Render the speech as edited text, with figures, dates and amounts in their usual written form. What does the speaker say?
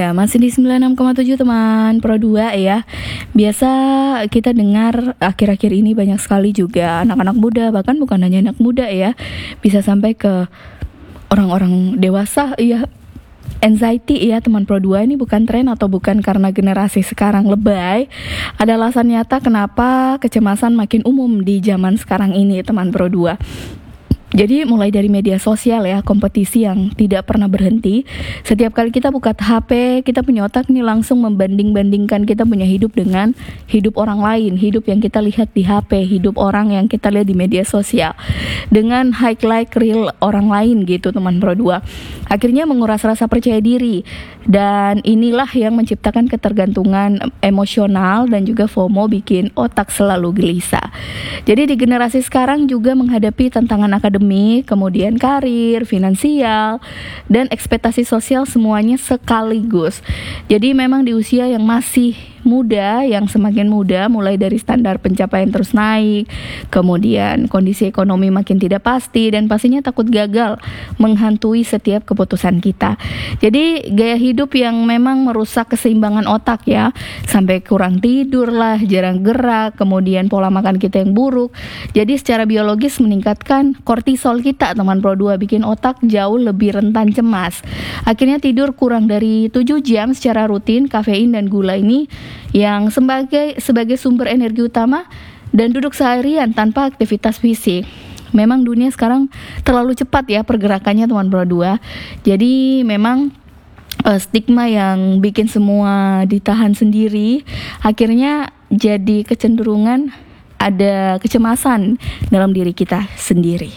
Ya, masih di 96,7 teman Pro 2 ya. Biasa kita dengar akhir-akhir ini banyak sekali juga anak-anak muda, bahkan bukan hanya anak muda ya, bisa sampai ke orang-orang dewasa ya, anxiety ya teman Pro 2. Ini bukan tren atau bukan karena generasi sekarang lebay. Ada alasan nyata kenapa kecemasan makin umum di zaman sekarang ini teman Pro 2. Jadi mulai dari media sosial ya, kompetisi yang tidak pernah berhenti. Setiap kali kita buka HP, kita punya otak nih langsung membanding-bandingkan kita punya hidup dengan hidup orang lain, hidup yang kita lihat di HP, hidup orang yang kita lihat di media sosial, dengan highlight reel orang lain gitu teman Pro 2. Akhirnya menguras rasa percaya diri, dan inilah yang menciptakan ketergantungan emosional dan juga FOMO, bikin otak selalu gelisah. Jadi di generasi sekarang juga menghadapi tantangan akademik, kemudian karir, finansial, dan ekspektasi sosial semuanya sekaligus. Jadi memang di usia yang masih muda, yang semakin muda, mulai dari standar pencapaian terus naik, kemudian kondisi ekonomi makin tidak pasti, dan pastinya takut gagal menghantui setiap keputusan kita. Jadi gaya hidup yang memang merusak keseimbangan otak ya, sampai kurang tidur lah, jarang gerak, kemudian pola makan kita yang buruk. Jadi secara biologis meningkatkan kortisol kita teman Pro 2, bikin otak jauh lebih rentan cemas. Akhirnya tidur kurang dari 7 jam secara rutin, kafein dan gula ini yang sebagai sumber energi utama, dan duduk seharian tanpa aktivitas fisik. Memang dunia sekarang terlalu cepat ya pergerakannya teman Pro 2. Jadi memang stigma yang bikin semua ditahan sendiri, akhirnya jadi kecenderungan ada kecemasan dalam diri kita sendiri.